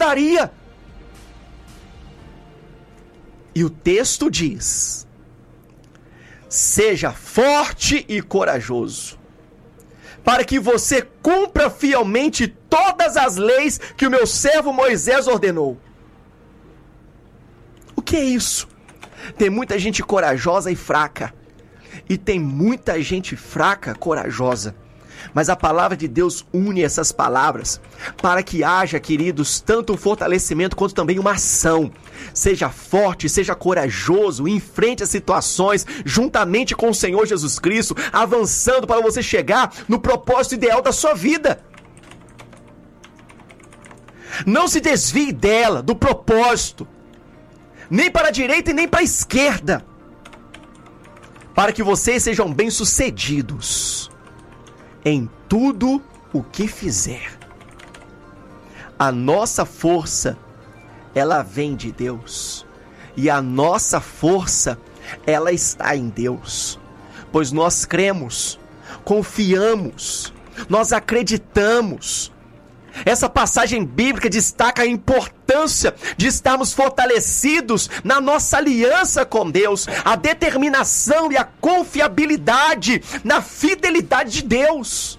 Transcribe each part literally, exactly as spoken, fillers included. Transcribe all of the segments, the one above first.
mudaria. E o texto diz: seja forte e corajoso, para que você cumpra fielmente todas as leis que o meu servo Moisés ordenou. O que é isso? Tem muita gente corajosa e fraca, e tem muita gente fraca, corajosa. Mas a palavra de Deus une essas palavras para que haja, queridos, tanto um fortalecimento quanto também uma ação. Seja forte, seja corajoso, enfrente as situações juntamente com o Senhor Jesus Cristo, avançando para você chegar no propósito ideal da sua vida. Não se desvie dela, do propósito, nem para a direita e nem para a esquerda, para que vocês sejam bem-sucedidos em tudo o que fizer. A nossa força, ela vem de Deus. E a nossa força, ela está em Deus. Pois nós cremos, confiamos, nós acreditamos. Essa passagem bíblica destaca a importância de estarmos fortalecidos na nossa aliança com Deus, a determinação e a confiabilidade na fidelidade de Deus.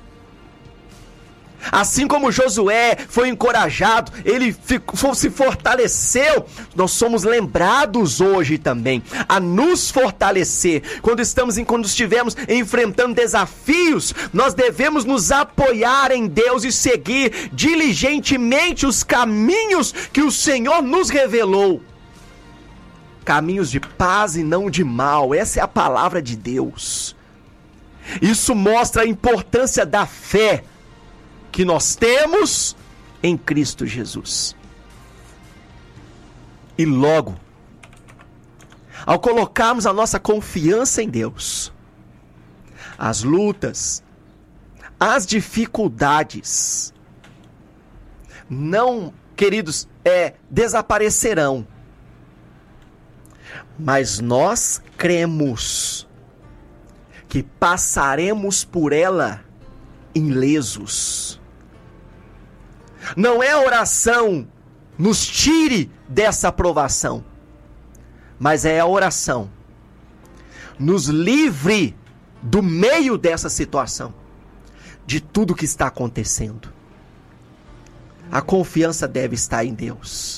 Assim como Josué foi encorajado, ele ficou, se fortaleceu, nós somos lembrados hoje também a nos fortalecer. Quando estamos, quando estivermos enfrentando desafios, nós devemos nos apoiar em Deus e seguir diligentemente os caminhos que o Senhor nos revelou. Caminhos de paz e não de mal, essa é a palavra de Deus. Isso mostra a importância da fé que nós temos em Cristo Jesus. E logo, ao colocarmos a nossa confiança em Deus, as lutas, as dificuldades, não, queridos, é, desaparecerão. Mas nós cremos que passaremos por ela ilesos. Não é a oração nos tire dessa provação, mas é a oração nos livre do meio dessa situação, de tudo que está acontecendo. A confiança deve estar em Deus.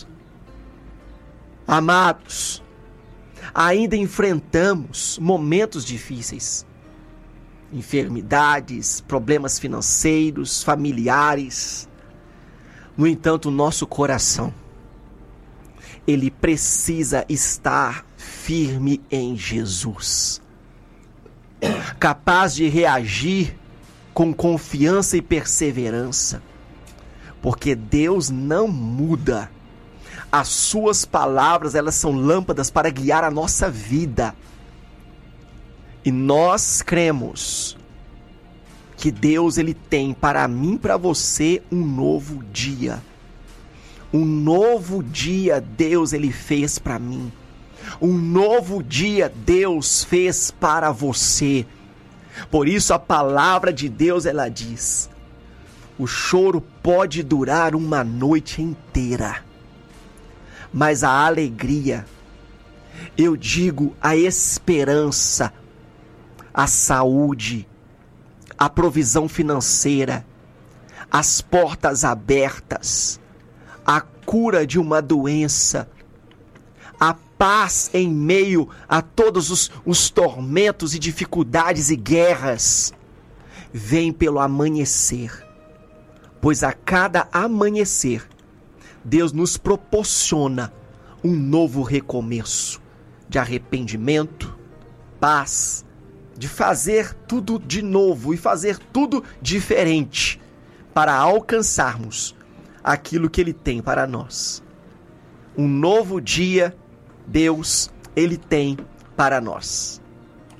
Amados, ainda enfrentamos momentos difíceis, enfermidades, problemas financeiros, familiares. No entanto, o nosso coração, ele precisa estar firme em Jesus, capaz de reagir com confiança e perseverança, porque Deus não muda. As suas palavras, elas são lâmpadas para guiar a nossa vida. E nós cremos que Deus, ele tem para mim e para você um novo dia. Um novo dia Deus, ele fez para mim. Um novo dia Deus fez para você. Por isso a palavra de Deus, ela diz: o choro pode durar uma noite inteira, mas a alegria, eu digo, a esperança, a saúde, a provisão financeira, as portas abertas, a cura de uma doença, a paz em meio a todos os, os tormentos e dificuldades e guerras, vem pelo amanhecer. Pois a cada amanhecer, Deus nos proporciona um novo recomeço de arrependimento, paz, de fazer tudo de novo e fazer tudo diferente para alcançarmos aquilo que Ele tem para nós. Um novo dia, Deus, Ele tem para nós.